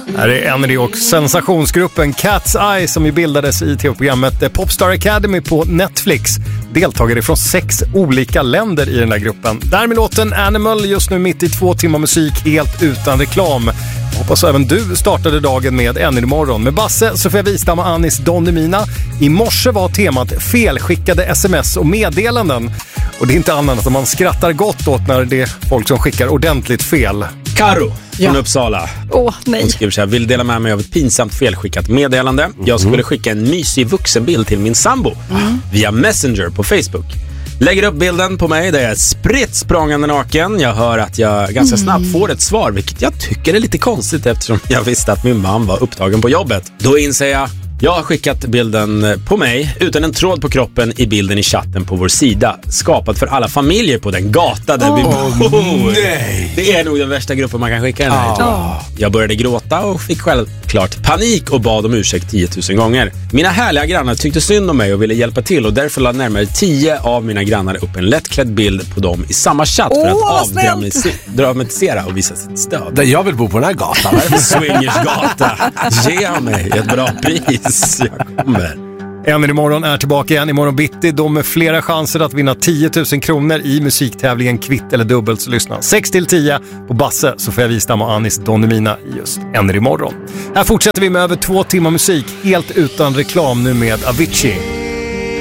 Här är Energy och sensationsgruppen Cat's Eye som ju bildades i tv-programmet Popstar Academy på Netflix. Deltagare från 6 olika länder i den här gruppen. Där med låten Animal, just nu mitt i 2 timmar musik helt utan reklam. Jag hoppas även du startade dagen med Energy morgon med Basse, Sofia Wistam och Anis Don Demina. I morse var temat felskickade sms och meddelanden. Och det är inte annat att man skrattar gott åt när det är folk som skickar ordentligt fel. Karo från Uppsala. Nej. Hon skriver så här: vill dela med mig av ett pinsamt felskickat meddelande. Jag skulle skicka en mysig vuxenbild till min sambo via Messenger på Facebook. Lägger upp bilden på mig där jag är spritt språngande naken. Jag hör att jag ganska snabbt får ett svar, vilket jag tycker är lite konstigt eftersom jag visste att min man var upptagen på jobbet. Då inser jag har skickat bilden på mig utan en tråd på kroppen i bilden i chatten på vår sida. Skapad för alla familjer på den gata där vi bor. Nej. Det är nog den värsta gruppen man kan skicka den här. Jag började gråta och fick självklart panik och bad om ursäkt 10 000 gånger. Mina härliga grannar tyckte synd om mig och ville hjälpa till och därför lade närmare 10 av mina grannar upp en lättklädd bild på dem i samma chatt för att avdramatisera och visa sitt stöd. Jag vill bo på den här gatan. Swingersgata. Ge mig ett bra pris. Jag kommer. Energy morgon är tillbaka igen imorgon bitti. De med flera chanser att vinna 10 000 kronor i musiktävlingen Kvitt eller dubbelt, så lyssna 6-10 på Basse, Sofia Wistam och Anis Don Demina i just Energy morgon. Här fortsätter vi med över 2 timmar musik helt utan reklam nu med Avicii.